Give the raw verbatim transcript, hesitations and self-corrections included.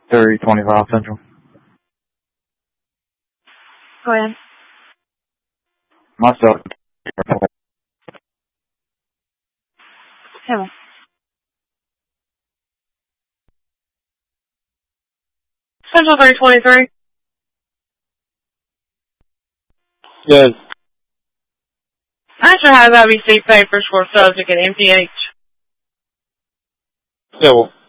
three twenty-five Central. Go ahead. Myself. Hello. Central three twenty-three. Yes. I should have I B C papers for subject at M P H. Yeah, well,